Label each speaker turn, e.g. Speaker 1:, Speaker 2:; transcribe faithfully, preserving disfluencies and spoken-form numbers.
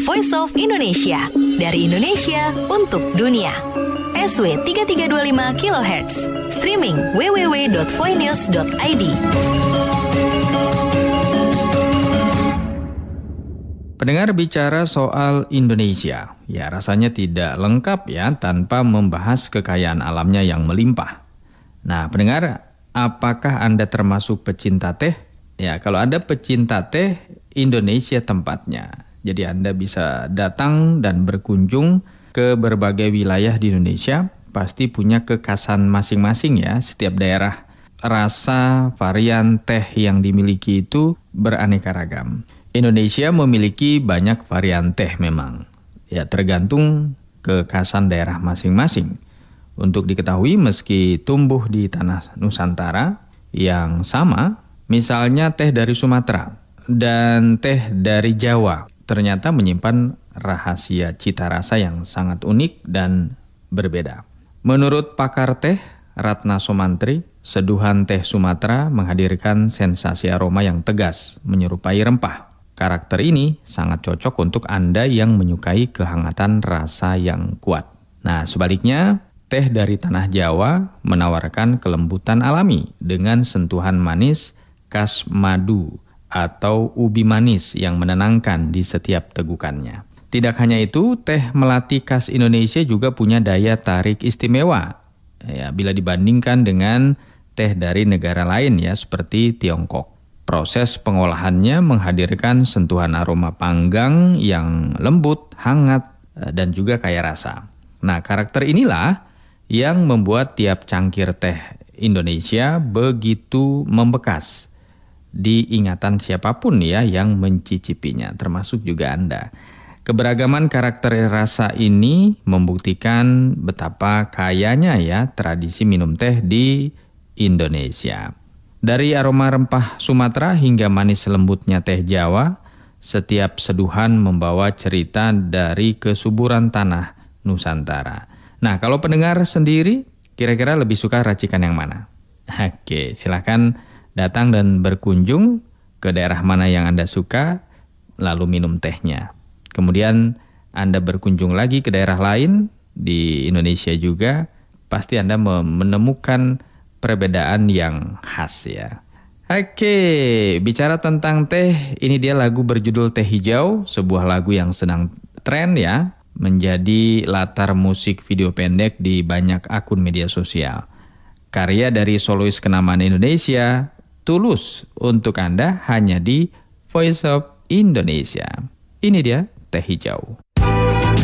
Speaker 1: Voice of Indonesia. Dari Indonesia untuk dunia. S W tiga tiga dua lima kilohertz. Streaming w w w dot voinews dot i d.
Speaker 2: Pendengar, bicara soal Indonesia, ya rasanya tidak lengkap ya tanpa membahas kekayaan alamnya yang melimpah. Nah, pendengar, apakah Anda termasuk pecinta teh? Ya, kalau Anda pecinta teh, Indonesia tempatnya. Jadi Anda bisa datang dan berkunjung ke berbagai wilayah di Indonesia, pasti punya kekhasan masing-masing ya. Setiap daerah, rasa varian teh yang dimiliki itu beraneka ragam. Indonesia memiliki banyak varian teh memang. Ya, tergantung kekhasan daerah masing-masing. Untuk diketahui, meski tumbuh di tanah Nusantara yang sama, misalnya teh dari Sumatera dan teh dari Jawa, ternyata menyimpan rahasia cita rasa yang sangat unik dan berbeda. Menurut pakar teh Ratna Somantri, seduhan teh Sumatera menghadirkan sensasi aroma yang tegas, menyerupai rempah. Karakter ini sangat cocok untuk Anda yang menyukai kehangatan rasa yang kuat. Nah, sebaliknya, teh dari tanah Jawa menawarkan kelembutan alami dengan sentuhan manis khas madu atau ubi manis yang menenangkan di setiap tegukannya. Tidak hanya itu, teh melati khas Indonesia juga punya daya tarik istimewa. Ya, bila dibandingkan dengan teh dari negara lain ya, seperti Tiongkok. Proses pengolahannya menghadirkan sentuhan aroma panggang yang lembut, hangat, dan juga kaya rasa. Nah, karakter inilah yang membuat tiap cangkir teh Indonesia begitu membekas di ingatan siapapun ya yang mencicipinya, termasuk juga Anda. Keberagaman karakter rasa ini membuktikan betapa kayanya ya tradisi minum teh di Indonesia. Dari aroma rempah Sumatera hingga manis lembutnya teh Jawa, setiap seduhan membawa cerita dari kesuburan tanah Nusantara. Nah, kalau pendengar sendiri, kira-kira lebih suka racikan yang mana? Oke, silakan datang dan berkunjung ke daerah mana yang Anda suka, lalu minum tehnya. Kemudian Anda berkunjung lagi ke daerah lain di Indonesia juga, pasti Anda menemukan perbedaan yang khas ya. Oke, bicara tentang teh, ini dia lagu berjudul Teh Hijau, sebuah lagu yang sedang tren ya, menjadi latar musik video pendek di banyak akun media sosial. Karya dari solois kenamaan Indonesia, Tulus, untuk Anda hanya di Voice of Indonesia. Ini dia Teh Hijau.